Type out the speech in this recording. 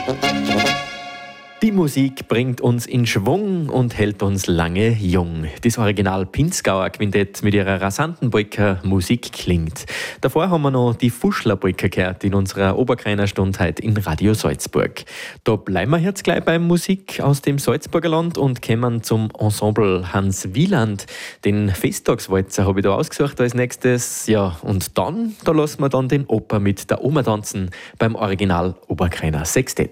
Die Musik bringt uns in Schwung und hält uns lange jung. Das Original Pinzgauer Quintett mit ihrer rasanten Polka Musik klingt. Davor haben wir noch die Fuschler Polka gehört in unserer Oberkreiner Stunde heute in Radio Salzburg. Da bleiben wir jetzt gleich bei Musik aus dem Salzburger Land und kommen zum Ensemble Hans Wieland. Den Festtagswalzer habe ich da ausgesucht als nächstes. Ja, und dann, da lassen wir dann den Opa mit der Oma tanzen beim Original Oberkreiner Sextett.